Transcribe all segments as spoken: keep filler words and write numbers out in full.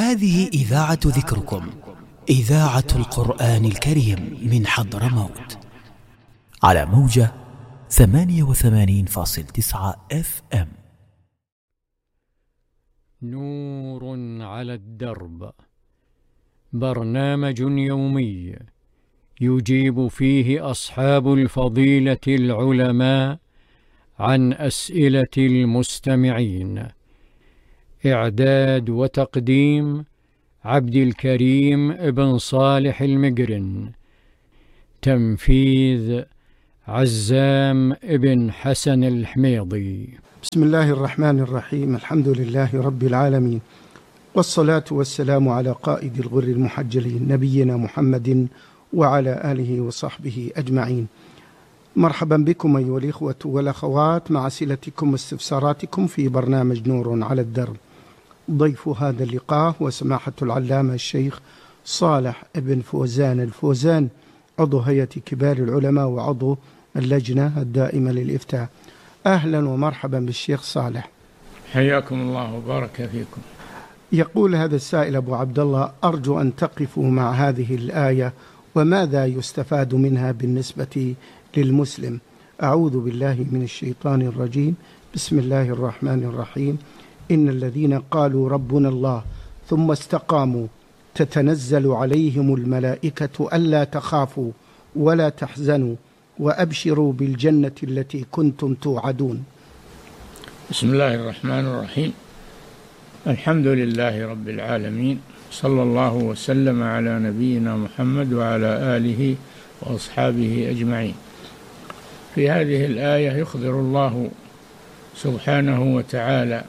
هذه إذاعة ذكركم، إذاعة القرآن الكريم من حضرموت، على موجة ثمانية وثمانين فاصل تسعة اف ام. نور على الدرب، برنامج يومي يجيب فيه أصحاب الفضيلة العلماء عن أسئلة المستمعين. إعداد وتقديم عبد الكريم ابن صالح المقرن. تنفيذ عزام ابن حسن الحميضي. بسم الله الرحمن الرحيم. الحمد لله رب العالمين، والصلاة والسلام على قائد الغر المحجلين نبينا محمد وعلى آله وصحبه أجمعين. مرحبا بكم أيها الإخوة والأخوات مع أسئلتكم واستفساراتكم في برنامج نور على الدرب. ضيف هذا اللقاء هو سماحة العلامة الشيخ صالح ابن فوزان الفوزان، عضو هيئة كبار العلماء وعضو اللجنة الدائمة للإفتاء. أهلا ومرحبا بالشيخ صالح، حياكم الله وبارك فيكم. يقول هذا السائل أبو عبد الله: أرجو أن تقفوا مع هذه الآية وماذا يستفاد منها بالنسبة للمسلم. أعوذ بالله من الشيطان الرجيم، بسم الله الرحمن الرحيم. إن الذين قالوا ربنا الله ثم استقاموا تتنزل عليهم الملائكة ألا تخافوا ولا تحزنوا وأبشروا بالجنة التي كنتم توعدون. بسم الله الرحمن الرحيم. الحمد لله رب العالمين، صلى الله وسلم على نبينا محمد وعلى آله وأصحابه أجمعين. في هذه الآية يخبر الله سبحانه وتعالى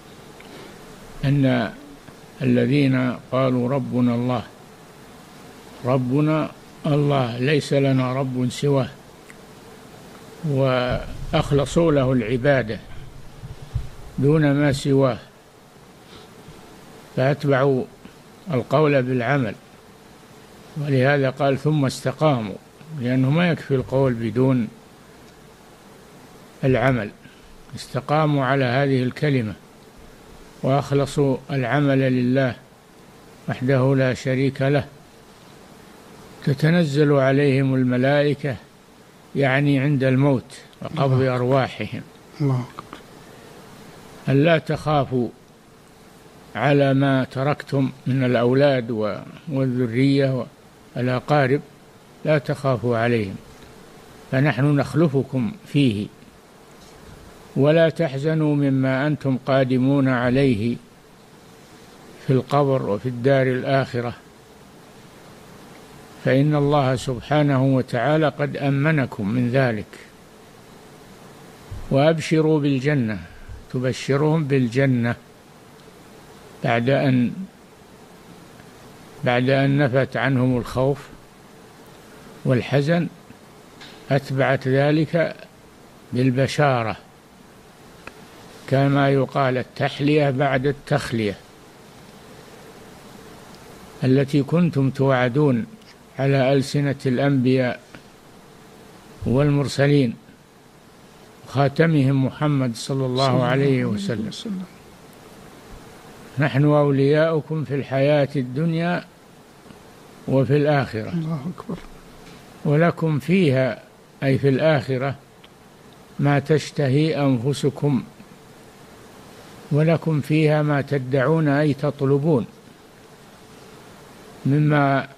أن الذين قالوا ربنا الله، ربنا الله ليس لنا رب سواه، وأخلصوا له العبادة دون ما سواه، فأتبعوا القول بالعمل، ولهذا قال ثم استقاموا، لأنه ما يكفي القول بدون العمل. استقاموا على هذه الكلمة وأخلصوا العمل لله وحده لا شريك له. تتنزل عليهم الملائكة، يعني عند الموت وقبض أرواحهم، ألا تخافوا على ما تركتم من الأولاد والذرية والأقارب، لا تخافوا عليهم فنحن نخلفكم فيه، ولا تحزنوا مما أنتم قادمون عليه في القبر وفي الدار الآخرة، فإن الله سبحانه وتعالى قد أمنكم من ذلك. وأبشروا بالجنة، تبشرهم بالجنة بعد أن بعد أن نفت عنهم الخوف والحزن، أتبعت ذلك بالبشارة، كما يقال التحلية بعد التخلية، التي كنتم توعدون على ألسنة الأنبياء والمرسلين، خاتمهم محمد صلى الله عليه وسلم. نحن أولياؤكم في الحياة الدنيا وفي الآخرة، الله أكبر. ولكم فيها، أي في الآخرة، ما تشتهي أنفسكم، ولكم فيها ما تدعون، أي تطلبون مما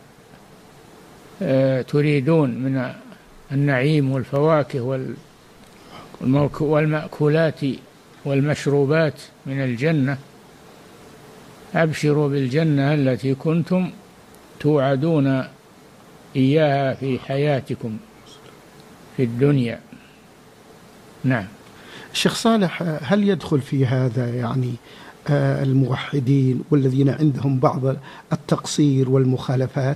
تريدون من النعيم والفواكه والمأكولات والمشروبات من الجنة. أبشروا بالجنة التي كنتم توعدون إياها في حياتكم في الدنيا. نعم. الشيخ صالح، هل يدخل في هذا يعني الموحدين والذين عندهم بعض التقصير والمخالفات؟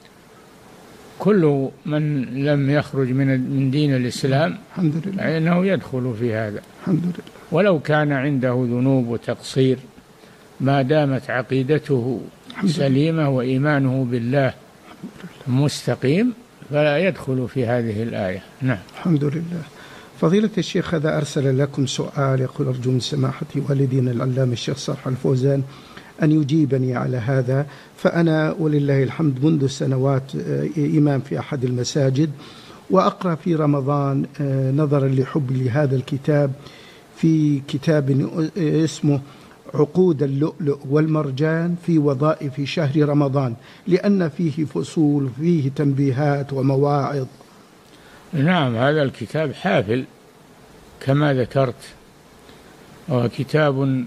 كل من لم يخرج من من دين الإسلام الحمد لله فإنه يدخل في هذا، الحمد لله، ولو كان عنده ذنوب وتقصير، ما دامت عقيدته سليمة وإيمانه بالله مستقيم فلا يدخل في هذه الآية. نعم. الحمد لله. فضيلة الشيخ، هذا أرسل لكم سؤال يقول: أرجو من سماحة والدنا العلامة الشيخ صالح الفوزان أن يجيبني على هذا. فأنا ولله الحمد منذ سنوات إمام في أحد المساجد، وأقرأ في رمضان نظرا لحبي لهذا الكتاب في كتاب اسمه عقود اللؤلؤ والمرجان في وظائف شهر رمضان، لأن فيه فصول، فيه تنبيهات ومواعظ. نعم، هذا الكتاب حافل كما ذكرت، وهو كتاب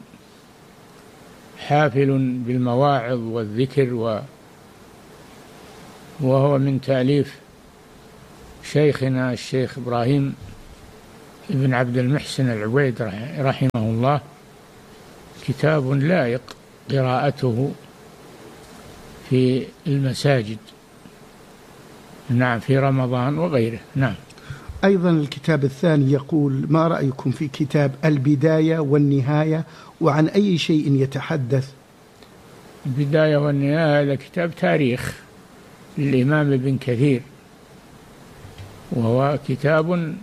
حافل بالمواعظ والذكر، وهو من تأليف شيخنا الشيخ إبراهيم ابن عبد المحسن العويد رحمه الله. كتاب لائق قراءته في المساجد، نعم، في رمضان وغيره. نعم. أيضا الكتاب الثاني يقول: ما رأيكم في كتاب البداية والنهاية، وعن أي شيء يتحدث؟ البداية والنهاية هذا كتاب تاريخ للإمام ابن كثير، وهو كتاب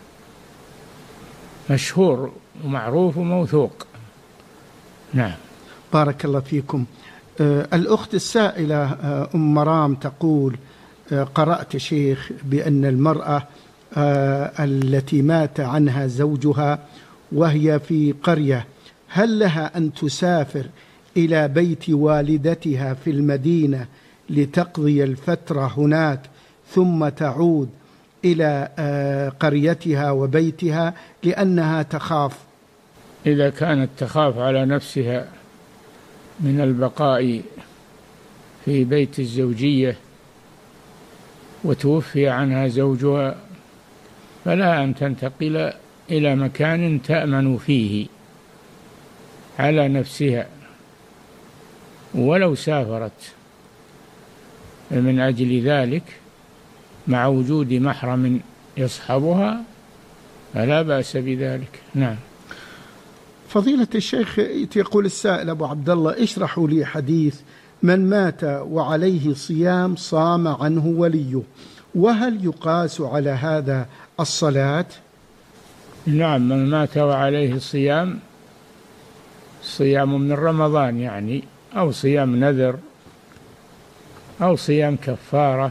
مشهور ومعروف وموثوق. نعم. بارك الله فيكم. آه الأخت السائلة آه أم مرام تقول: آه قرأت شيخ بأن المرأة آه التي مات عنها زوجها وهي في قرية، هل لها أن تسافر إلى بيت والدتها في المدينة لتقضي الفترة هناك ثم تعود إلى آه قريتها وبيتها لأنها تخاف؟ إذا كانت تخاف على نفسها من البقاء في بيت الزوجية وتوفي عنها زوجها، فلا أن تنتقل إلى مكان تأمن فيه على نفسها، ولو سافرت من أجل ذلك مع وجود محرم يصحبها فلا بأس بذلك. نعم. فضيلة الشيخ، يقول السائل أبو عبد الله: اشرحوا لي حديث من مات وعليه صيام صام عنه وليه، وهل يقاس على هذا الصلاة؟ نعم، من مات وعليه صيام، صيام من رمضان يعني، أو صيام نذر، أو صيام كفارة،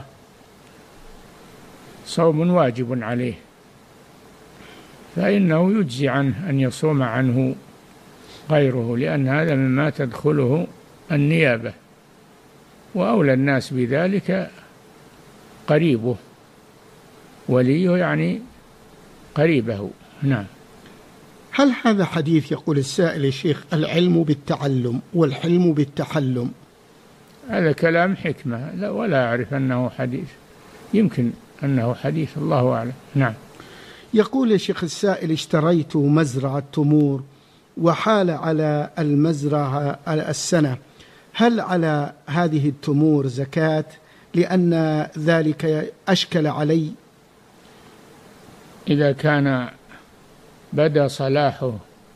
صوم واجب عليه، فإنه يجزي عنه أن يصوم عنه غيره، لأن هذا مما تدخله النيابة، وأولى الناس بذلك قريبه، وليه يعني قريبه. نعم. هل هذا حديث، يقول السائل الشيخ، العلم بالتعلم والحلم بالتحلم؟ هذا كلام حكمة، لا ولا أعرف أنه حديث، يمكن أنه حديث، الله أعلم. نعم. يقول يا شيخ السائل: اشتريت مزرعة تمور وحال على المزرعة السنة، هل على هذه التمور زكاة؟ لأن ذلك أشكل علي. إذا كان بدأ صلاحه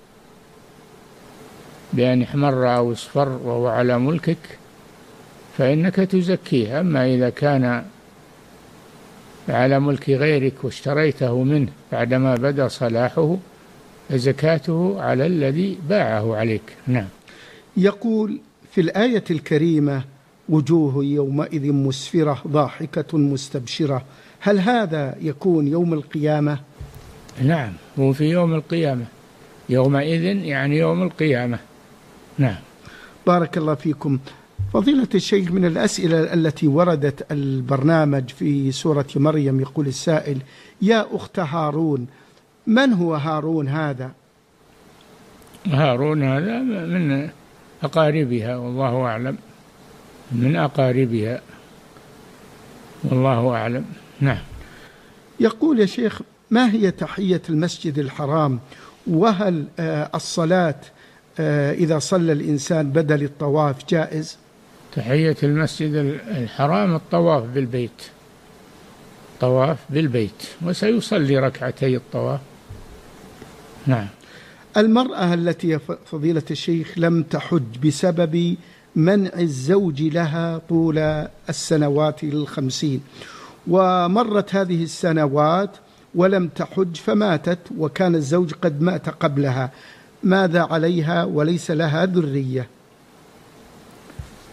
بأن احمر أو اصفر وهو على ملكك فإنك تزكيه، أما إذا كان على ملك غيرك واشتريته منه بعدما بدأ صلاحه فزكاته على الذي باعه عليك. نعم. يقول في الآية الكريمة: وجوه يومئذ مسفرة ضاحكة مستبشرة، هل هذا يكون يوم القيامة؟ نعم، هو في يوم القيامة، يومئذ يعني يوم القيامة. نعم. بارك الله فيكم. فضيلة الشيخ، من الأسئلة التي وردت البرنامج في سورة مريم، يقول السائل: يا أخت هارون، من هو هارون هذا؟ هارون هذا من أقاربها، والله أعلم، من أقاربها، والله أعلم. نعم. يقول يا شيخ: ما هي تحية المسجد الحرام؟ وهل الصلاة إذا صلى الإنسان بدل الطواف جائز؟ تحية المسجد الحرام الطواف بالبيت، طواف بالبيت، وسيصلي ركعتي الطواف. نعم. المرأة التي فضيلة الشيخ لم تحج بسبب منع الزوج لها طول السنوات الخمسين، ومرت هذه السنوات ولم تحج فماتت وكان الزوج قد مات قبلها، ماذا عليها وليس لها ذرية؟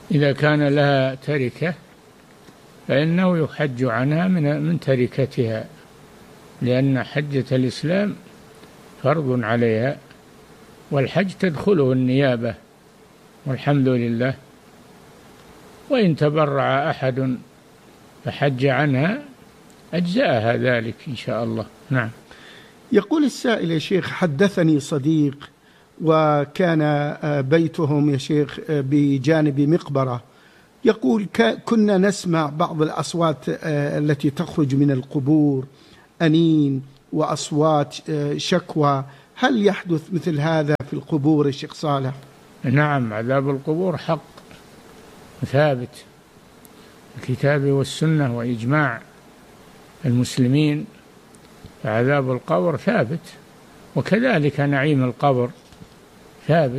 إذا كان لها تركة فإنه يحج عنها من من تركتها، لأن حجة الإسلام فرض عليها، والحج تدخله النيابة والحمد لله. وإن تبرع أحد فحج عنها أجزاءها ذلك إن شاء الله. نعم. يقول السائل: يا شيخ، حدثني صديق وكان بيتهم يا شيخ بجانب مقبرة، يقول كنا نسمع بعض الأصوات التي تخرج من القبور، أنين وأصوات شكوى، هل يحدث مثل هذا في القبور الشيخ صالح؟ نعم، عذاب القبور حق ثابت الكتاب والسنة وإجماع المسلمين، فعذاب القبر ثابت، وكذلك نعيم القبر ثابت.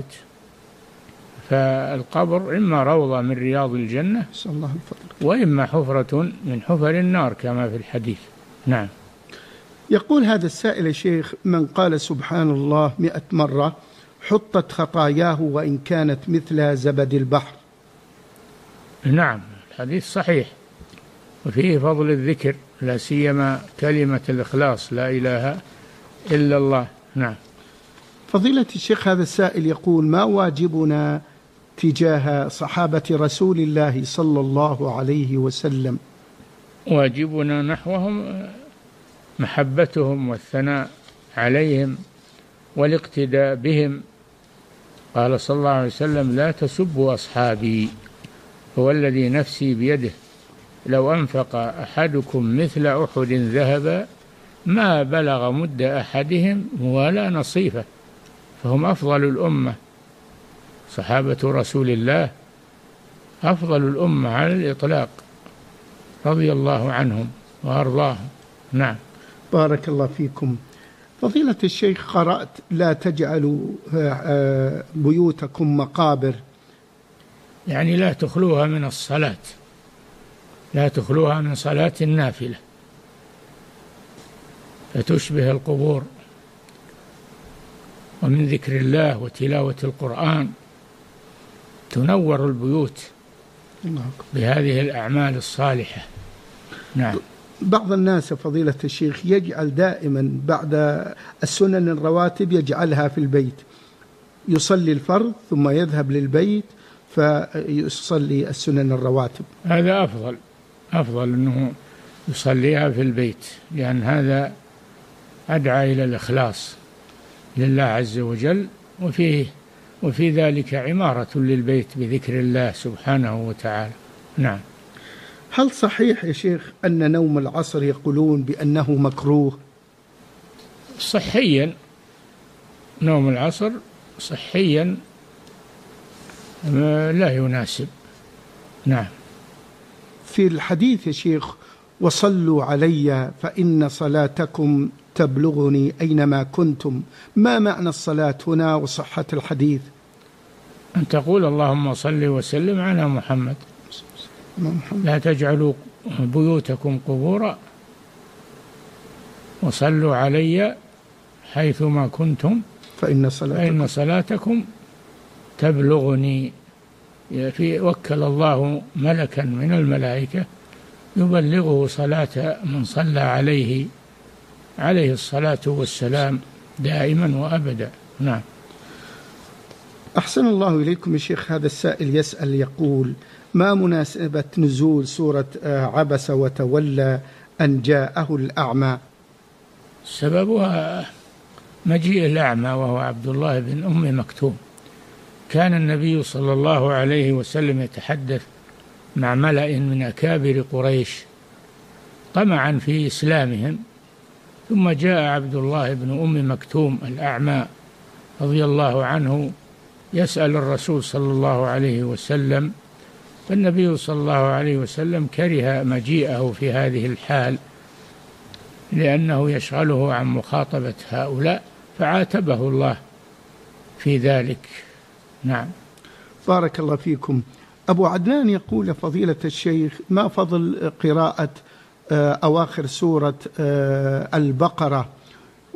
فالقبر إما روضة من رياض الجنة وإما حفرة من حفر النار كما في الحديث. نعم. يقول هذا السائل: يا شيخ، من قال سبحان الله مئة مرة حطت خطاياه وإن كانت مثل زبد البحر. نعم، الحديث صحيح وفيه فضل الذكر، لا سيما كلمة الإخلاص، لا إله إلا الله. نعم. فضيلة الشيخ، هذا السائل يقول: ما واجبنا تجاه صحابة رسول الله صلى الله عليه وسلم؟ واجبنا نحوهم محبتهم والثناء عليهم والاقتداء بهم. قال صلى الله عليه وسلم: لا تسبوا أصحابي، هو الذي نفسي بيده لو أنفق أحدكم مثل أحد ذهبا ما بلغ مد أحدهم ولا نصيفه. فهم أفضل الأمة، صحابة رسول الله أفضل الأمة على الإطلاق، رضي الله عنهم وأرضاهم. نعم. بارك الله فيكم. فضيلة الشيخ، قرأت: لا تجعلوا بيوتكم مقابر، يعني لا تخلوها من الصلاة، لا تخلوها من صلاة النافلة فتشبه القبور، ومن ذكر الله وتلاوة القرآن تنور البيوت بهذه الأعمال الصالحة. نعم. بعض الناس فضيلة الشيخ يجعل دائما بعد السنن الرواتب يجعلها في البيت، يصلي الفرض ثم يذهب للبيت فيصلي السنن الرواتب. هذا أفضل، أفضل أنه يصليها في البيت، لأن هذا أدعى إلى الإخلاص لله عز وجل، وفيه وفي ذلك عمارة للبيت بذكر الله سبحانه وتعالى. نعم. هل صحيح يا شيخ أن نوم العصر يقولون بأنه مكروه؟ صحيا نوم العصر صحيا لا يناسب. نعم. في الحديث يا شيخ: وصلوا علي فإن صلاتكم تبلغني أينما كنتم، ما معنى الصلاة هنا وصحة الحديث؟ أن تقول اللهم صل وسلم على محمد، لا تجعلوا بيوتكم قبورا وصلوا علي حيثما كنتم فإن صلاتكم, فإن صلاتكم تبلغني. في وكل الله ملكا من الملائكة يبلغه صلاة من صلى عليه عليه الصلاة والسلام دائما وأبدا. نعم. أحسن الله إليكم يا شيخ. هذا السائل يسأل يقول: ما مناسبة نزول سورة عبس وتولى أن جاءه الأعمى؟ سببها مجيء الأعمى وهو عبد الله بن أم مكتوم. كان النبي صلى الله عليه وسلم يتحدث مع ملأ من أكابر قريش طمعا في إسلامهم، ثم جاء عبد الله بن أم مكتوم الأعمى رضي الله عنه يسأل الرسول صلى الله عليه وسلم، فالنبي صلى الله عليه وسلم كره مجيئه في هذه الحال لأنه يشغله عن مخاطبة هؤلاء، فعاتبه الله في ذلك. نعم. بارك الله فيكم. أبو عدنان يقول: فضيلة الشيخ، ما فضل قراءة أواخر سورة البقرة؟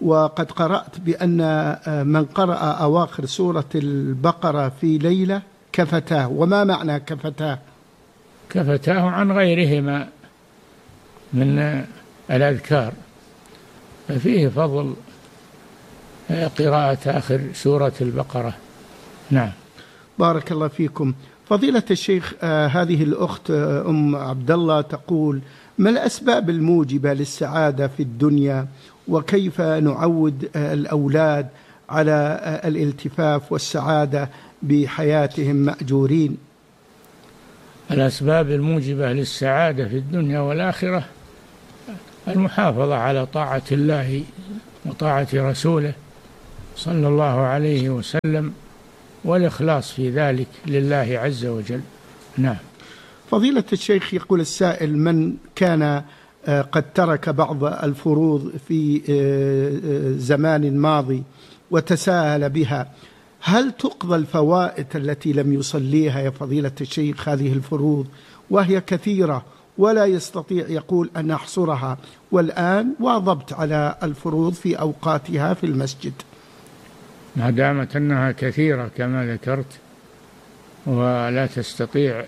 وقد قرأت بأن من قرأ أواخر سورة البقرة في ليلة كفتاه، وما معنى كفتاه؟ كفتاه عن غيرهما من الأذكار، ففيه فضل قراءة آخر سورة البقرة. نعم. بارك الله فيكم. فضيلة الشيخ، آه هذه الأخت آه أم عبد الله تقول: ما الأسباب الموجبة للسعادة في الدنيا، وكيف نعود آه الأولاد على آه الالتفاف والسعادة بحياتهم مأجورين؟ الأسباب الموجبة للسعادة في الدنيا والآخرة المحافظة على طاعة الله وطاعة رسوله صلى الله عليه وسلم، والإخلاص في ذلك لله عز وجل. نعم. فضيلة الشيخ، يقول السائل: من كان قد ترك بعض الفروض في زمان ماضي وتساهل بها، هل تقضى الفوائت التي لم يصليها يا فضيلة الشيخ؟ هذه الفروض وهي كثيرة ولا يستطيع يقول أن أحصرها، والآن واظبت على الفروض في أوقاتها في المسجد. ما دامت أنها كثيرة كما ذكرت ولا تستطيع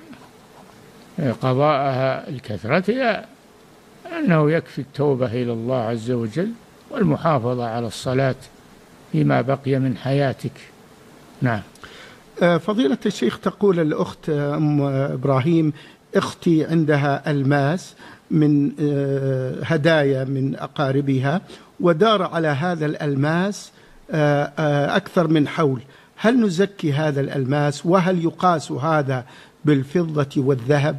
قضاءها الكثرة، أنه يكفي التوبة إلى الله عز وجل والمحافظة على الصلاة فيما بقي من حياتك. نعم. فضيلة الشيخ، تقول الأخت أم إبراهيم: أختي عندها ألماس من هدايا من أقاربها، ودار على هذا الألماس أكثر من حول، هل نزكي هذا الألماس؟ وهل يقاس هذا بالفضة والذهب؟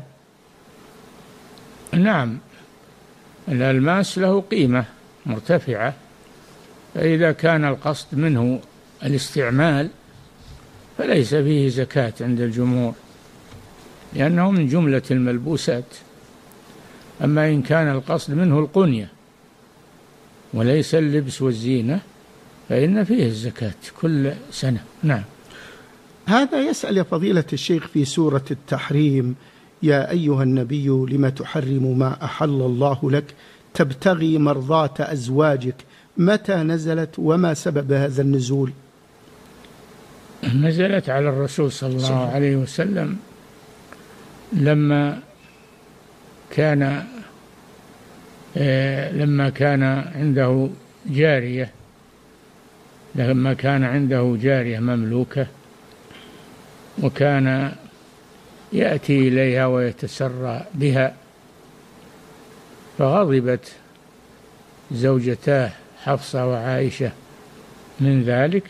نعم، الألماس له قيمة مرتفعة، فإذا كان القصد منه الاستعمال فليس فيه زكاة عند الجمهور، لأنه من جملة الملبوسات. أما إن كان القصد منه القنية وليس اللبس والزينة فإن فيه الزكاة كل سنة. نعم. هذا يسأل يا فضيلة الشيخ في سورة التحريم: يا أيها النبي لم تحرم ما أحل الله لك تبتغي مرضات أزواجك، متى نزلت وما سبب هذا النزول؟ نزلت على الرسول صلى الله عليه وسلم لما كان لما كان عنده جارية لما كان عنده جارية مملوكة، وكان يأتي إليها ويتسرى بها، فغضبت زوجتاه حفصة وعائشة من ذلك،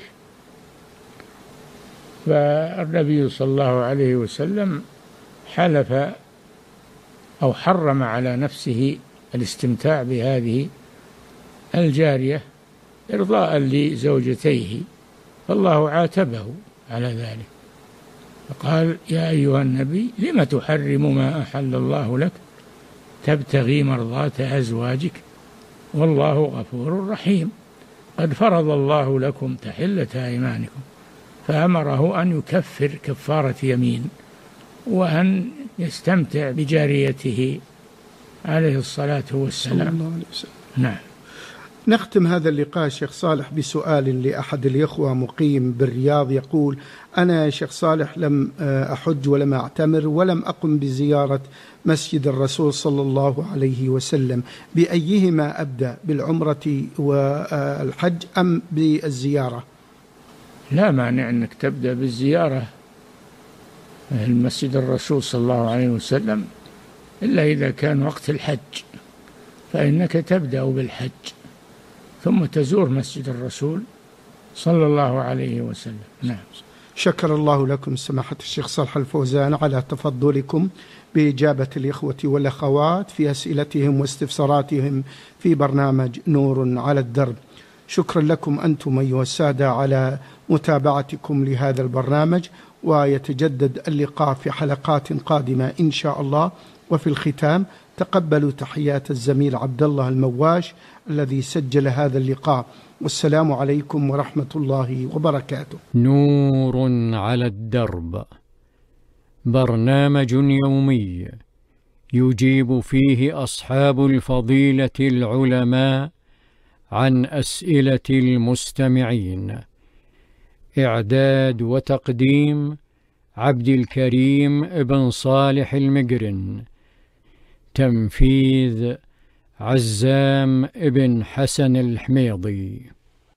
فالنبي صلى الله عليه وسلم حلف أو حرم على نفسه الاستمتاع بهذه الجارية إرضاء لزوجتيه، فالله عاتبه على ذلك فقال: يا أيها النبي لم تحرم ما أحل الله لك تبتغي مرضات أزواجك والله غفور رحيم، قد فرض الله لكم تحلة أيمانكم، فأمره أن يكفر كفارة يمين وأن يستمتع بجاريته عليه الصلاة والسلام. نعم. نختم هذا اللقاء شيخ صالح بسؤال لأحد الإخوة مقيم بالرياض، يقول: أنا يا شيخ صالح لم أحج ولم أعتمر ولم أقم بزيارة مسجد الرسول صلى الله عليه وسلم، بأيهما أبدأ، بالعمرة والحج أم بالزيارة؟ لا مانع أنك تبدأ بالزيارة المسجد الرسول صلى الله عليه وسلم، إلا إذا كان وقت الحج فإنك تبدأ بالحج ثم تزور مسجد الرسول صلى الله عليه وسلم. نعم. شكر الله لكم سماحة الشيخ صالح الفوزان على تفضلكم بإجابة الإخوة والأخوات في أسئلتهم واستفساراتهم في برنامج نور على الدرب. شكرا لكم أنتم أيها السادة على متابعتكم لهذا البرنامج، ويتجدد اللقاء في حلقات قادمة إن شاء الله. وفي الختام تقبلوا تحيات الزميل عبد الله المواش الذي سجل هذا اللقاء، والسلام عليكم ورحمة الله وبركاته. نور على الدرب، برنامج يومي يجيب فيه أصحاب الفضيلة العلماء عن أسئلة المستمعين. إعداد وتقديم عبد الكريم بن صالح المقرن. تنفيذ عزام بن حسن الحميضي.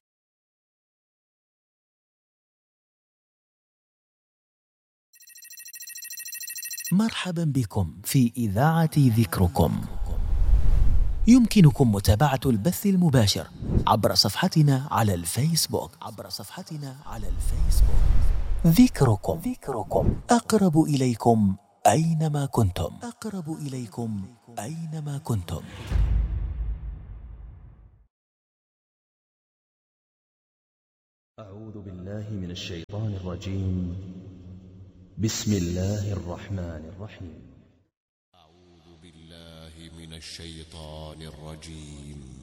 مرحبا بكم في إذاعة ذكركم. يمكنكم متابعة البث المباشر عبر صفحتنا على الفيسبوك عبر صفحتنا على الفيسبوك ذكركم. ذكركم أقرب إليكم أينما كنتم. أقرب إليكم أينما كنتم. أعوذ بالله من الشيطان الرجيم. بسم الله الرحمن الرحيم. أعوذ بالله من الشيطان الرجيم.